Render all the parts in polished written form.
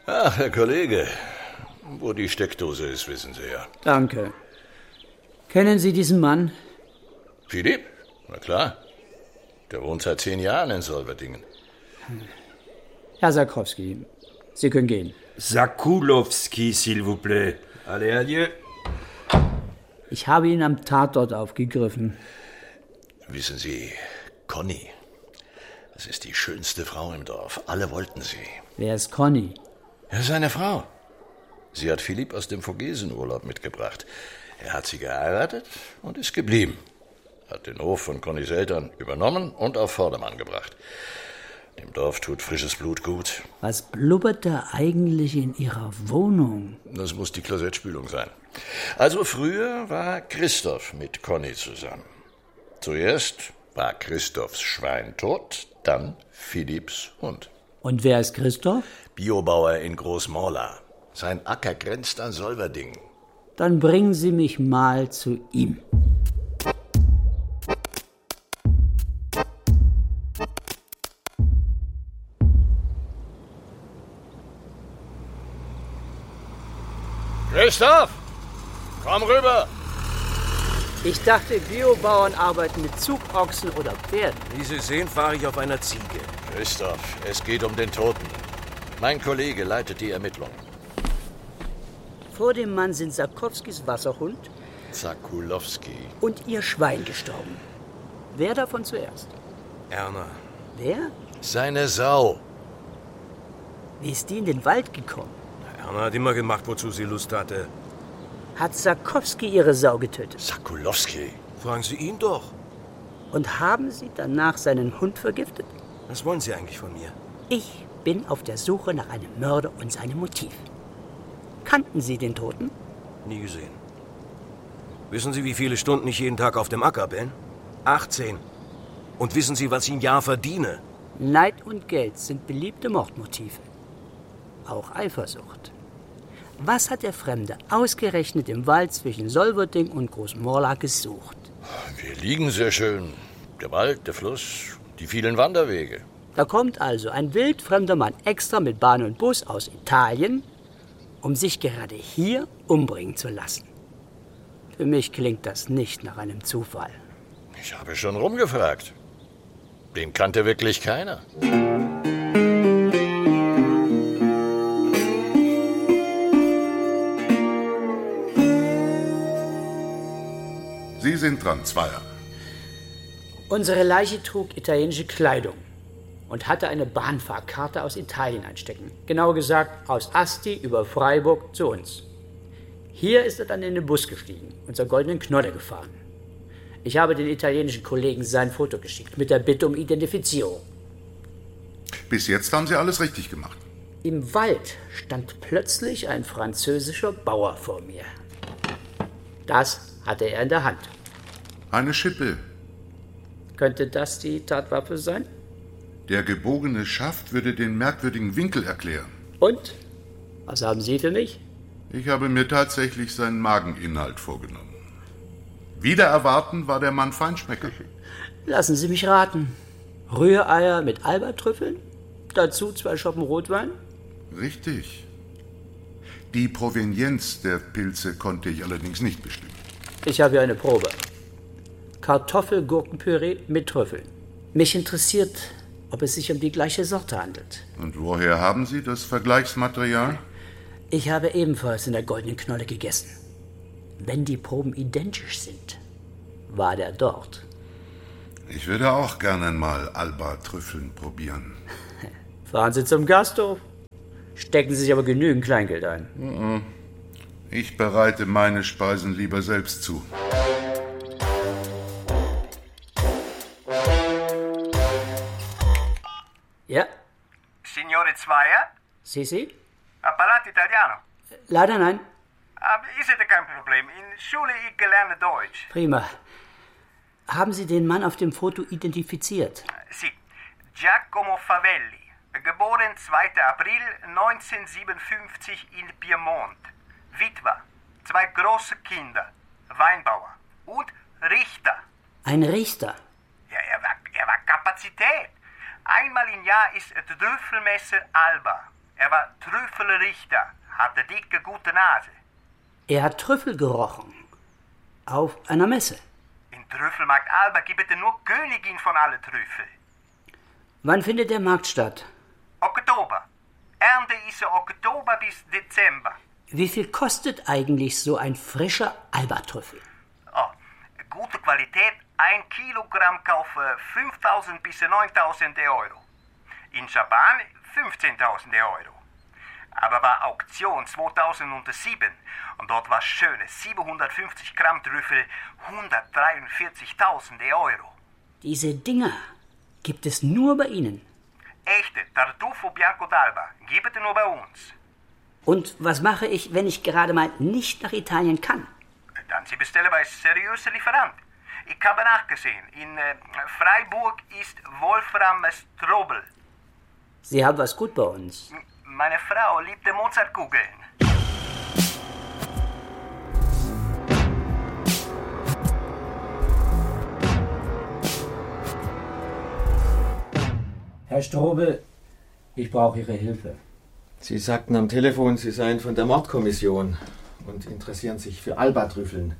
Ach, Herr Kollege, wo die Steckdose ist, wissen Sie ja. Danke. Kennen Sie diesen Mann? Philipp? Na klar. Der wohnt seit 10 Jahren in Solverdingen. Herr Sarkowski, Sie können gehen. Sakulowski, s'il vous plaît. Allez, adieu. Ich habe ihn am Tatort aufgegriffen. Wissen Sie, Conny, das ist die schönste Frau im Dorf. Alle wollten sie. Wer ist Conny? Ja, seine Frau. Sie hat Philipp aus dem Vogesenurlaub mitgebracht. Er hat sie geheiratet und ist geblieben. Hat den Hof von Connys Eltern übernommen und auf Vordermann gebracht. Dem Dorf tut frisches Blut gut. Was blubbert da eigentlich in Ihrer Wohnung? Das muss die Klosettspülung sein. Also früher war Christoph mit Conny zusammen. Zuerst war Christophs Schwein tot, dann Philipps Hund. Und wer ist Christoph? Biobauer in Großmorla. Sein Acker grenzt an Solverdingen. Dann bringen Sie mich mal zu ihm. Christoph, komm rüber. Ich dachte, Biobauern arbeiten mit Zugochsen oder Pferden. Wie Sie sehen, fahre ich auf einer Ziege. Christoph, es geht um den Toten. Mein Kollege leitet die Ermittlungen. Vor dem Mann sind Sarkowskis Wasserhund Sakulowski. und ihr Schwein gestorben. Wer davon zuerst? Erna. Wer? Seine Sau. Wie ist die in den Wald gekommen? Erna hat immer gemacht, wozu sie Lust hatte. Hat Sarkowski ihre Sau getötet? Sakulowski. Fragen Sie ihn doch. Und haben Sie danach seinen Hund vergiftet? Was wollen Sie eigentlich von mir? Ich bin auf der Suche nach einem Mörder und seinem Motiv. Kannten Sie den Toten? Nie gesehen. Wissen Sie, wie viele Stunden ich jeden Tag auf dem Acker bin? 18. Und wissen Sie, was ich im Jahr verdiene? Neid und Geld sind beliebte Mordmotive. Auch Eifersucht. Was hat der Fremde ausgerechnet im Wald zwischen Solverding und Großmorla gesucht? Wir liegen sehr schön. Der Wald, der Fluss, die vielen Wanderwege. Da kommt also ein wildfremder Mann extra mit Bahn und Bus aus Italien, um sich gerade hier umbringen zu lassen. Für mich klingt das nicht nach einem Zufall. Ich habe schon rumgefragt. Den kannte wirklich keiner. Sie sind dran, Zweier. Unsere Leiche trug italienische Kleidung und hatte eine Bahnfahrkarte aus Italien einstecken. Genauer gesagt aus Asti über Freiburg zu uns. Hier ist er dann in den Bus gestiegen und zur Goldenen Knolle gefahren. Ich habe den italienischen Kollegen sein Foto geschickt mit der Bitte um Identifizierung. Bis jetzt haben Sie alles richtig gemacht. Im Wald stand plötzlich ein französischer Bauer vor mir. Das hatte er in der Hand. Eine Schippe. Könnte das die Tatwaffe sein? Der gebogene Schaft würde den merkwürdigen Winkel erklären. Und? Was haben Sie für mich? Ich habe mir tatsächlich seinen Mageninhalt vorgenommen. Wider Erwarten war der Mann Feinschmecker. Lassen Sie mich raten. Rühreier mit Albatrüffeln? Dazu 2 Schoppen Rotwein? Richtig. Die Provenienz der Pilze konnte ich allerdings nicht bestimmen. Ich habe hier eine Probe. Kartoffelgurkenpüree mit Trüffeln. Mich interessiert, ob es sich um die gleiche Sorte handelt. Und woher haben Sie das Vergleichsmaterial? Ich habe ebenfalls in der Goldenen Knolle gegessen. Wenn die Proben identisch sind, war der dort. Ich würde auch gerne mal Alba-Trüffeln probieren. Fahren Sie zum Gasthof. Stecken Sie sich aber genügend Kleingeld ein. Ich bereite meine Speisen lieber selbst zu. Ja, Signore Zweier? Sie? Parlate italiano? Leider nein. Ist das kein Problem? In Schule ich gelerne Deutsch. Prima. Haben Sie den Mann auf dem Foto identifiziert? Sì, Giacomo Favelli, geboren 2. April 1957 in Piemont. Witwer, 2 große Kinder, Weinbauer und Richter. Ein Richter. Ja, er war Kapazität. Einmal im Jahr ist die Dürfelmesse Alba. Er war Trüffelrichter, hatte dicke, gute Nase. Er hat Trüffel gerochen. Auf einer Messe. In Trüffelmarkt Alba gibt es nur Königin von alle Trüffel. Wann findet der Markt statt? Oktober. Ernte ist Oktober bis Dezember. Wie viel kostet eigentlich so ein frischer Alba-Trüffel? Oh, gute Qualität, 1 Kilogramm kaufe 5.000 bis 9.000 Euro. In Japan 15.000 Euro. Aber war Auktion 2007 und dort war schöne 750 Gramm Trüffel 143.000 Euro. Diese Dinger gibt es nur bei Ihnen. Echte Tartufo Bianco d'Alba gibt es nur bei uns. Und was mache ich, wenn ich gerade mal nicht nach Italien kann? Dann Sie bestellen bei seriösen Lieferanten. Ich habe nachgesehen, in Freiburg ist Wolfram Strobel. Sie haben was gut bei uns. Meine Frau liebte Mozartkugeln. Herr Strobel, ich brauche Ihre Hilfe. Sie sagten am Telefon, Sie seien von der Mordkommission und interessieren sich für Alba-Trüffeln.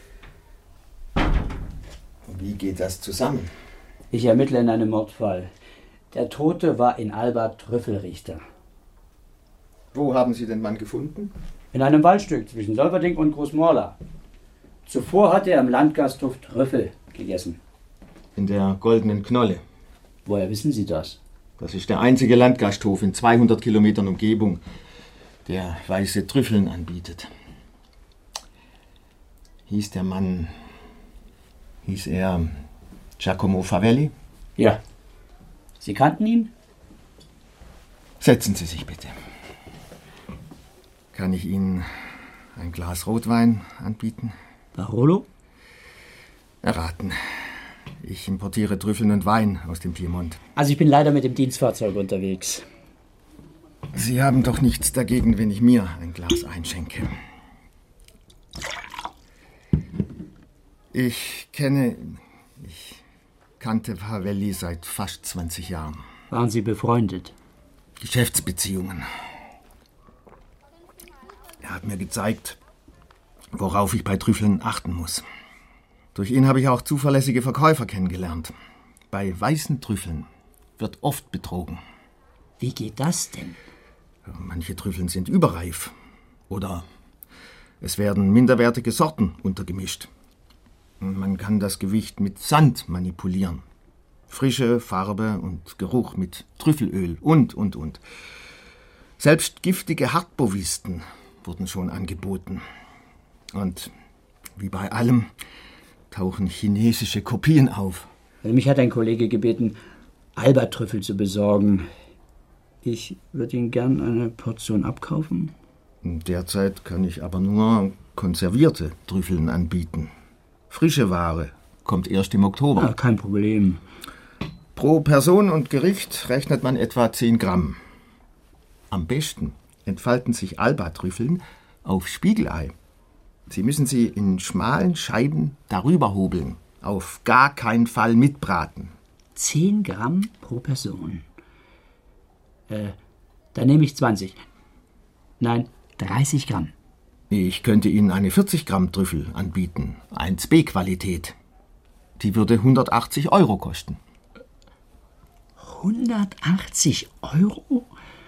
Wie geht das zusammen? Ich ermittle in einem Mordfall. Der Tote war in Alba Trüffelrichter. Wo haben Sie den Mann gefunden? In einem Waldstück zwischen Solverding und Großmorla. Zuvor hatte er im Landgasthof Trüffel gegessen. In der Goldenen Knolle. Woher wissen Sie das? Das ist der einzige Landgasthof in 200 Kilometern Umgebung, der weiße Trüffeln anbietet. Hieß er Giacomo Favelli? Ja. Sie kannten ihn? Setzen Sie sich bitte. Kann ich Ihnen ein Glas Rotwein anbieten? Barolo? Erraten. Ich importiere Trüffeln und Wein aus dem Piemont. Also ich bin leider mit dem Dienstfahrzeug unterwegs. Sie haben doch nichts dagegen, wenn ich mir ein Glas einschenke. Ich kannte Favelli seit fast 20 Jahren. Waren Sie befreundet? Geschäftsbeziehungen. Er hat mir gezeigt, worauf ich bei Trüffeln achten muss. Durch ihn habe ich auch zuverlässige Verkäufer kennengelernt. Bei weißen Trüffeln wird oft betrogen. Wie geht das denn? Manche Trüffeln sind überreif. Oder es werden minderwertige Sorten untergemischt. Man kann das Gewicht mit Sand manipulieren. Frische Farbe und Geruch mit Trüffelöl und. Selbst giftige Hartbovisten wurden schon angeboten. Und wie bei allem tauchen chinesische Kopien auf. Mich hat ein Kollege gebeten, Alba-Trüffel zu besorgen. Ich würde Ihnen gern eine Portion abkaufen. Derzeit kann ich aber nur konservierte Trüffeln anbieten. Frische Ware kommt erst im Oktober. Ja, kein Problem. Pro Person und Gericht rechnet man etwa 10 Gramm. Am besten entfalten sich Alba-Trüffeln auf Spiegelei. Sie müssen sie in schmalen Scheiben darüber hobeln. Auf gar keinen Fall mitbraten. 10 Gramm pro Person. Dann nehme ich 20. Nein, 30 Gramm. Ich könnte Ihnen eine 40 Gramm Trüffel anbieten. 1B-Qualität. Die würde 180 Euro kosten. 180 Euro?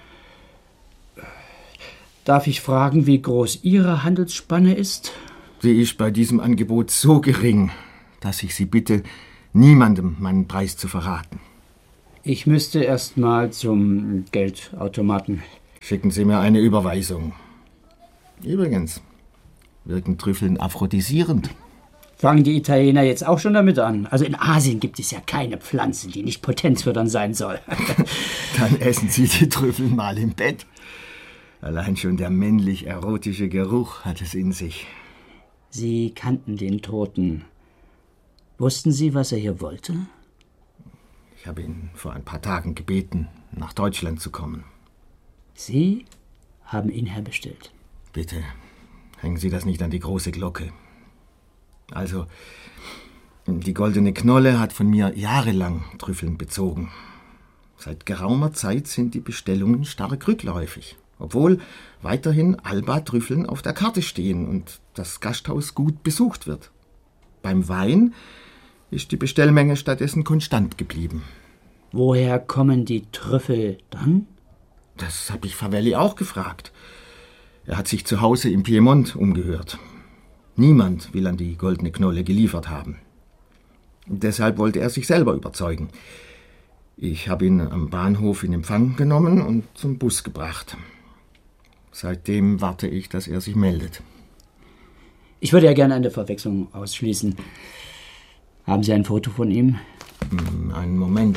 Darf ich fragen, wie groß Ihre Handelsspanne ist? Sie ist bei diesem Angebot so gering, dass ich Sie bitte, niemandem meinen Preis zu verraten. Ich müsste erst mal zum Geldautomaten. Schicken Sie mir eine Überweisung. Übrigens, wirken Trüffeln aphrodisierend. Fangen die Italiener jetzt auch schon damit an? Also in Asien gibt es ja keine Pflanzen, die nicht potenzfördernd sein soll. Dann essen Sie die Trüffel mal im Bett. Allein schon der männlich-erotische Geruch hat es in sich. Sie kannten den Toten. Wussten Sie, was er hier wollte? Ich habe ihn vor ein paar Tagen gebeten, nach Deutschland zu kommen. Sie haben ihn herbestellt. Bitte, hängen Sie das nicht an die große Glocke. Also, die Goldene Knolle hat von mir jahrelang Trüffeln bezogen. Seit geraumer Zeit sind die Bestellungen stark rückläufig, obwohl weiterhin Alba-Trüffeln auf der Karte stehen und das Gasthaus gut besucht wird. Beim Wein ist die Bestellmenge stattdessen konstant geblieben. Woher kommen die Trüffel dann? Das habe ich Favelli auch gefragt. Er hat sich zu Hause im Piemont umgehört. Niemand will an die Goldene Knolle geliefert haben. Deshalb wollte er sich selber überzeugen. Ich habe ihn am Bahnhof in Empfang genommen und zum Bus gebracht. Seitdem warte ich, dass er sich meldet. Ich würde ja gerne eine Verwechslung ausschließen. Haben Sie ein Foto von ihm? Einen Moment.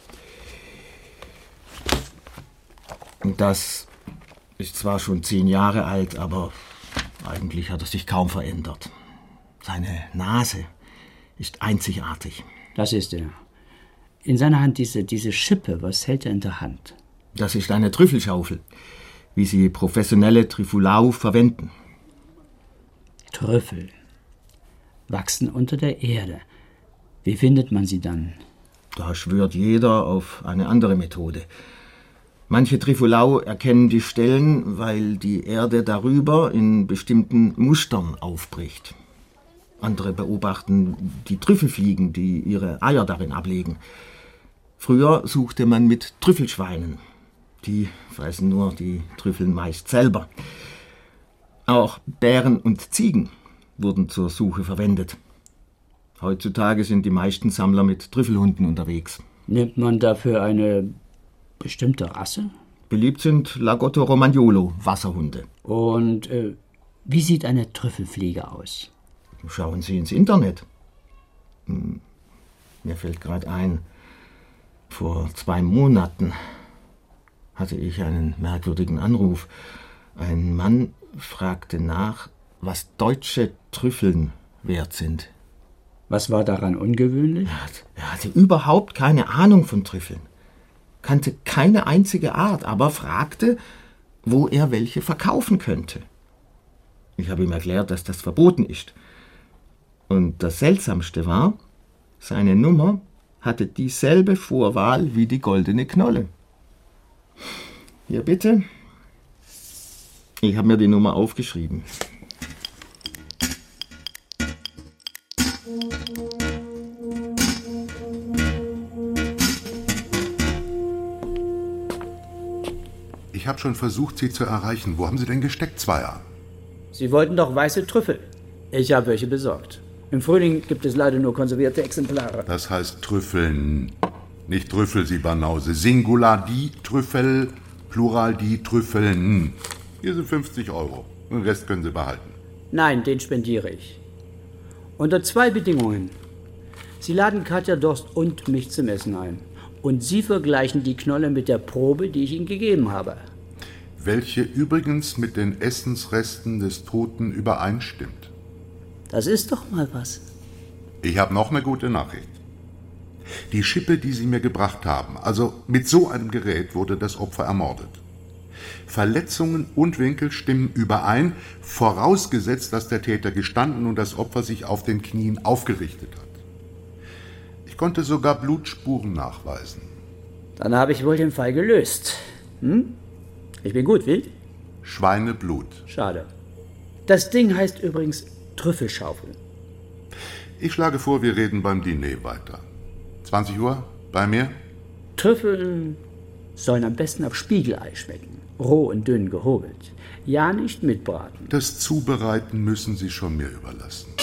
Das ist zwar schon 10 Jahre alt, aber eigentlich hat er sich kaum verändert. Seine Nase ist einzigartig. Das ist er. In seiner Hand diese Schippe, was hält er in der Hand? Das ist eine Trüffelschaufel, wie sie professionelle Trifulau verwenden. Trüffel wachsen unter der Erde. Wie findet man sie dann? Da schwört jeder auf eine andere Methode. Manche Trifulau erkennen die Stellen, weil die Erde darüber in bestimmten Mustern aufbricht. Andere beobachten die Trüffelfliegen, die ihre Eier darin ablegen. Früher suchte man mit Trüffelschweinen. Die fressen nur die Trüffeln meist selber. Auch Bären und Ziegen wurden zur Suche verwendet. Heutzutage sind die meisten Sammler mit Trüffelhunden unterwegs. Nimmt man dafür eine bestimmte Rasse? Beliebt sind Lagotto Romagnolo, Wasserhunde. Und wie sieht eine Trüffelfliege aus? Schauen Sie ins Internet. Mir fällt gerade ein, vor 2 Monaten hatte ich einen merkwürdigen Anruf. Ein Mann fragte nach, was deutsche Trüffeln wert sind. Was war daran ungewöhnlich? Er hatte überhaupt keine Ahnung von Trüffeln, kannte keine einzige Art, aber fragte, wo er welche verkaufen könnte. Ich habe ihm erklärt, dass das verboten ist. Und das Seltsamste war, seine Nummer hatte dieselbe Vorwahl wie die Goldene Knolle. Hier bitte. Ich habe mir die Nummer aufgeschrieben. Ich habe schon versucht, Sie zu erreichen. Wo haben Sie denn gesteckt, Zweier? Sie wollten doch weiße Trüffel. Ich habe welche besorgt. Im Frühling gibt es leider nur konservierte Exemplare. Das heißt Trüffeln, nicht Trüffel, Sie Banause. Singular die Trüffel, Plural die Trüffeln. Hier sind 50 €. Den Rest können Sie behalten. Nein, den spendiere ich. Unter 2 Bedingungen. Sie laden Katja Dorst und mich zum Essen ein. Und Sie vergleichen die Knolle mit der Probe, die ich Ihnen gegeben habe. Welche übrigens mit den Essensresten des Toten übereinstimmt. Das ist doch mal was. Ich habe noch eine gute Nachricht. Die Schippe, die Sie mir gebracht haben, also mit so einem Gerät wurde das Opfer ermordet. Verletzungen und Winkel stimmen überein, vorausgesetzt, dass der Täter gestanden und das Opfer sich auf den Knien aufgerichtet hat. Ich konnte sogar Blutspuren nachweisen. Dann habe ich wohl den Fall gelöst. Ich bin gut, Wild? Schweineblut. Schade. Das Ding heißt übrigens Trüffelschaufel. Ich schlage vor, wir reden beim Diner weiter. 20 Uhr, bei mir? Trüffel sollen am besten auf Spiegelei schmecken. Roh und dünn gehobelt. Ja, nicht mitbraten. Das Zubereiten müssen Sie schon mir überlassen.